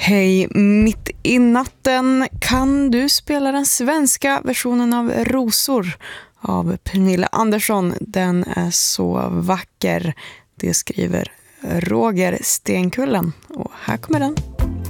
Hej, mitt i natten kan du spela den svenska versionen av Rosor av Pernilla Andersson. Den är så vacker. Det skriver Roger Stenkullen och här kommer den.